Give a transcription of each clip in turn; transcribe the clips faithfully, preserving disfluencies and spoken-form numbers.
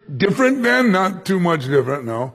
different then? Not too much different, no.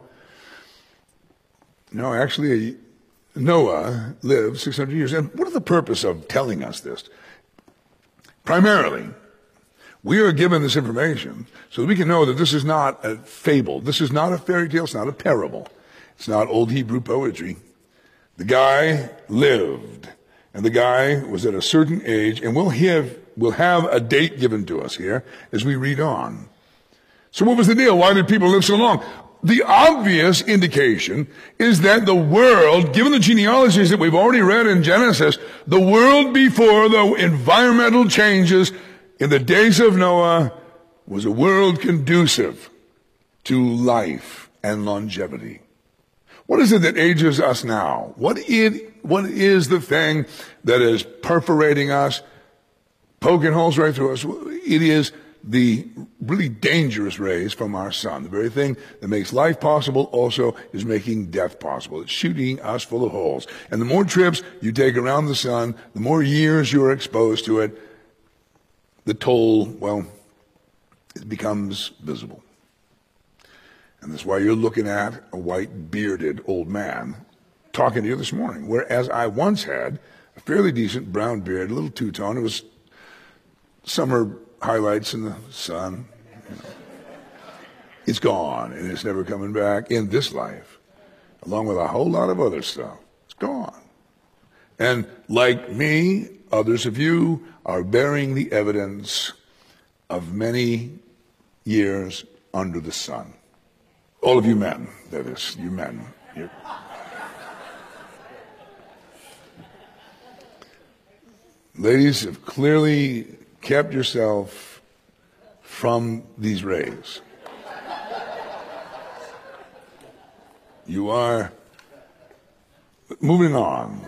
No, actually, Noah lived six hundred years. And what is the purpose of telling us this? Primarily, we are given this information so that we can know that this is not a fable. This is not a fairy tale. It's not a parable. It's not old Hebrew poetry. The guy lived, and the guy was at a certain age, and we'll have, we'll have a date given to us here as we read on. So what was the deal? Why did people live so long? The obvious indication is that the world, given the genealogies that we've already read in Genesis, the world before the environmental changes in the days of Noah was a world conducive to life and longevity. What is it that ages us now? What is, what is the thing that is perforating us, poking holes right through us? It is the really dangerous rays from our sun. The very thing that makes life possible also is making death possible. It's shooting us full of holes. And the more trips you take around the sun, the more years you're exposed to it, the toll, well, it becomes visible. And that's why you're looking at a white, bearded old man talking to you this morning, whereas I once had a fairly decent brown beard, a little two-tone. It was summer highlights in the sun. You know. It's gone, and it's never coming back in this life, along with a whole lot of other stuff. It's gone. And like me, others of you are bearing the evidence of many years under the sun. All of you men, that is, you men. You're... Ladies have clearly kept yourself from these rays. You are moving on.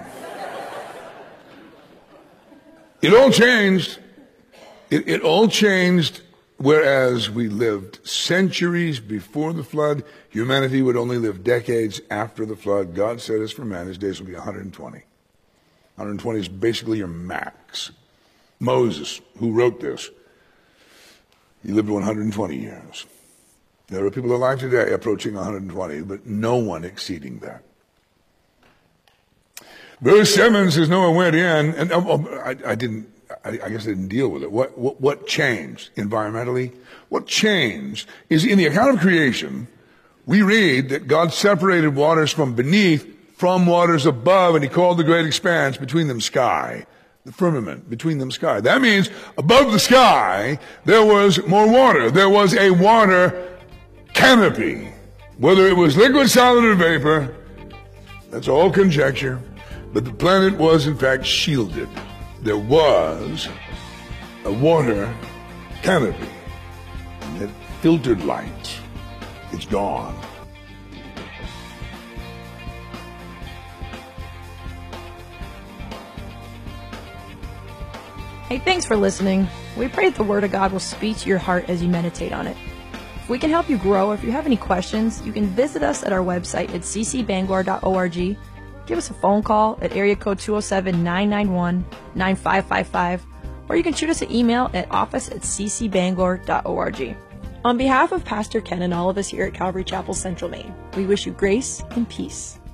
It all changed. It, it all changed, whereas we lived centuries before the flood. Humanity would only live decades after the flood. God said as for man, his days will be one hundred twenty. one hundred twenty is basically your max. Moses, who wrote this, he lived one hundred twenty years. There are people alive today approaching one hundred twenty, but no one exceeding that. Verse seven says Noah went in, and oh, oh, I, I didn't, I, I guess I didn't deal with it. What, what, what changed environmentally? What changed is in the account of creation, we read that God separated waters from beneath from waters above, and he called the great expanse between them sky. The firmament, between them sky. That means above the sky, there was more water. There was a water canopy. Whether it was liquid, solid, or vapor, that's all conjecture. But the planet was, in fact, shielded. There was a water canopy. And it filtered light. It's gone. Hey, thanks for listening. We pray that the Word of God will speak to your heart as you meditate on it. If we can help you grow, or if you have any questions, you can visit us at our website at c c bangor dot org. Give us a phone call at area code two oh seven, nine nine one, nine five five five, or you can shoot us an email at office at c c bangor dot org. On behalf of Pastor Ken and all of us here at Calvary Chapel, Central Maine, we wish you grace and peace.